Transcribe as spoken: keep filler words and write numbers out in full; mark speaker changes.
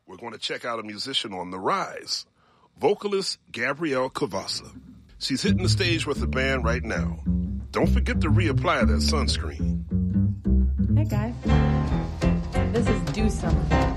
Speaker 1: we're going to check out a musician on the rise, vocalist Gabrielle Cavassa. She's hitting the stage with the band right now. Don't forget to reapply that sunscreen.
Speaker 2: Hey, guys. This is Do Something.